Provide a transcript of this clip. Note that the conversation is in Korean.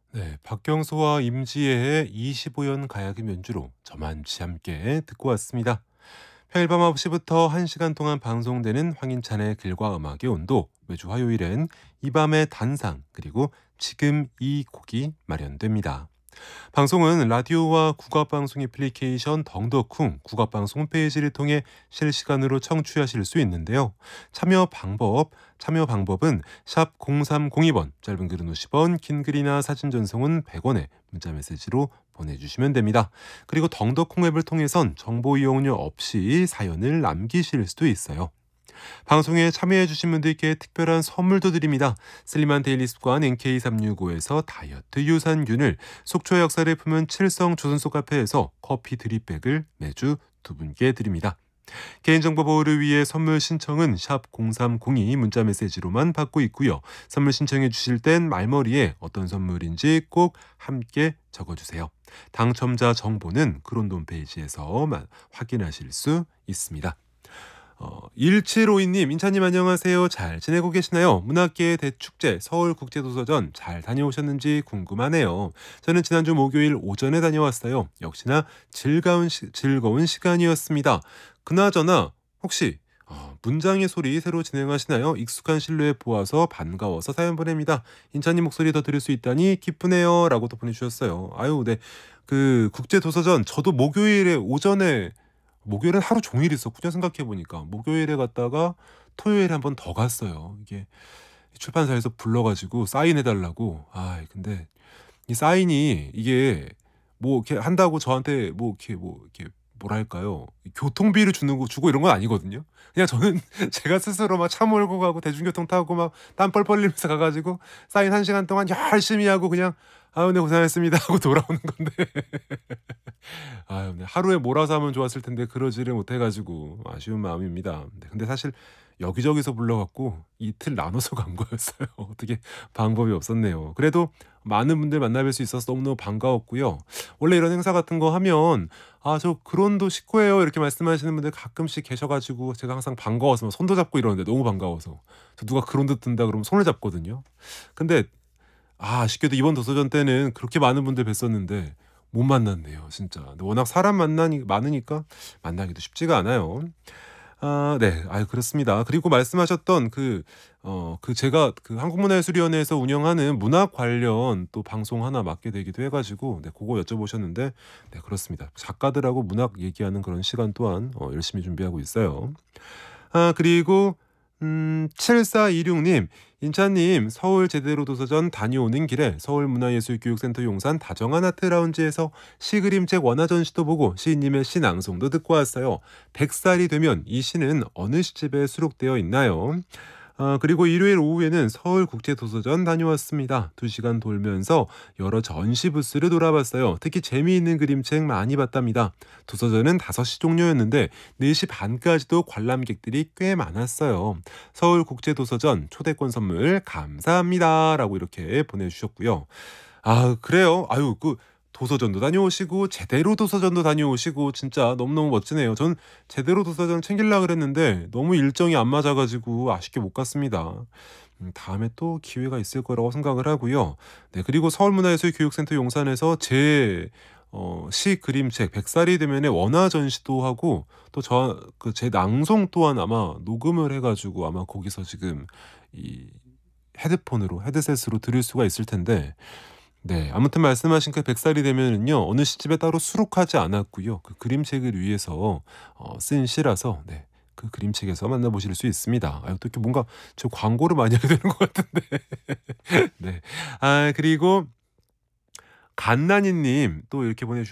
네, 박경소와 임지혜의 25연 가야금 연주로 저만치 함께 듣고 왔습니다. 평일 밤 9시부터 1시간 동안 방송되는 황인찬의 글과 음악의 온도, 매주 화요일엔 이 밤의 단상, 그리고 지금 이 곡이 마련됩니다. 방송은 라디오와 국악방송 애플리케이션 덩더쿵 국악방송 홈페이지를 통해 실시간으로 청취하실 수 있는데요. 참여 방법은 샵 0302번, 짧은 글은 50원, 긴 글이나 사진 전송은 100원에 문자 메시지로 보내주시면 됩니다. 그리고 덩더쿵 앱을 통해선 정보 이용료 없이 사연을 남기실 수도 있어요. 방송에 참여해주신 분들께 특별한 선물도 드립니다. 슬림한 데일리 습관 NK365에서 다이어트 유산균을, 속초 역사를 품은 칠성 조선소 카페에서 커피 드립백을 매주 두 분께 드립니다. 개인정보 보호를 위해 선물 신청은 샵 0302 문자메시지로만 받고 있고요. 선물 신청해 주실 땐 말머리에 어떤 선물인지 꼭 함께 적어주세요. 당첨자 정보는 그런도 홈페이지에서 확인하실 수 있습니다. 1752님, 인찬님 안녕하세요. 잘 지내고 계시나요? 문학계의 대축제 서울국제도서전 잘 다녀오셨는지 궁금하네요. 저는 지난주 목요일 오전에 다녀왔어요. 역시나 즐거운 시간이었습니다. 그나저나 혹시 문장의 소리 새로 진행하시나요? 익숙한 실루엣 보아서 반가워서 사연 보냅니다. 인찬님 목소리 더 들을 수 있다니 기쁘네요. 라고 또 보내주셨어요. 아유, 네. 그 국제도서전 저도 목요일은 하루 종일 있었군요. 생각해 보니까 목요일에 갔다가 토요일에 한 번 더 갔어요. 이게 출판사에서 불러가지고 사인해 달라고. 아, 근데 이 사인이 이게 뭐 이렇게 한다고 저한테 뭐 이렇게 뭐랄까요? 교통비를 주고 이런 건 아니거든요. 그냥 저는 제가 스스로 막 차 몰고 가고 대중교통 타고 막 땀 뻘뻘 흘리면서 가가지고 사인 1시간 동안 열심히 하고 그냥 "아유 네 고생하셨습니다." 하고 돌아오는 건데 아유, 네. 하루에 몰아서 하면 좋았을 텐데 그러지를 못해 가지고 아쉬운 마음입니다. 네, 근데 사실 여기저기서 불러 갖고 이틀 나눠서 간 거였어요. 어떻게 방법이 없었네요. 그래도 많은 분들 만나 뵐 수 있어서 너무너무 반가웠고요. 원래 이런 행사 같은 거 하면 "아 저 그론도 식구예요." 이렇게 말씀하시는 분들 가끔씩 계셔 가지고 제가 항상 반가워서 막 손도 잡고 이러는데, 너무 반가워서. 저 누가 그론도 든다 그러면 손을 잡거든요. 근데 아쉽게도 이번 도서전 때는 그렇게 많은 분들 뵀었는데 못 만났네요, 진짜. 근데 워낙 사람 만나니 많으니까 만나기도 쉽지가 않아요. 아, 네. 아유, 그렇습니다. 그리고 말씀하셨던 제가 그 한국문화예술위원회에서 운영하는 문학 관련 또 방송 하나 맡게 되기도 해 가지고 네 고거 여쭤보셨는데, 네 그렇습니다. 작가들하고 문학 얘기하는 그런 시간 또한 열심히 준비하고 있어요. 아, 그리고 7426님, 인찬님, 서울 제대로 도서전 다녀오는 길에 서울문화예술교육센터 용산 다정한 아트라운지에서 시그림책 원화 전시도 보고 시인님의 시 낭송도 듣고 왔어요. 100살이 되면 이 시는 어느 시집에 수록되어 있나요? 그리고 일요일 오후에는 서울국제도서전 다녀왔습니다. 2시간 돌면서 여러 전시 부스를 돌아봤어요. 특히 재미있는 그림책 많이 봤답니다. 도서전은 5시 종료였는데 4시 반까지도 관람객들이 꽤 많았어요. 서울국제도서전 초대권 선물 감사합니다. 라고 이렇게 보내주셨고요. 아, 그래요? 아유, 도서전도 다녀오시고 제대로 도서전도 다녀오시고 진짜 너무너무 멋지네요. 전 제대로 도서전 챙기려고 그랬는데 너무 일정이 안 맞아 가지고 아쉽게 못 갔습니다. 다음에 또 기회가 있을 거라고 생각을 하고요. 네, 그리고 서울문화예술교육센터 용산에서 제 시 그림책 100살이 되면의 원화 전시도 하고, 또 제 낭송 또한 아마 녹음을 해 가지고 아마 거기서 지금 이 헤드셋으로 들을 수가 있을 텐데, 네. 아무튼 말씀하신 그 100살이 되면은요, 어느 시집에 따로 수록하지 않았고요. 그 그림책을 위해서 쓴 시라서, 네. 그 그림책에서 만나보실 수 있습니다. 또 이렇게 뭔가 저 광고를 많이 하게 되는 것 같은데. 네. 아, 그리고 간나니 님 또 이렇게 보내주셨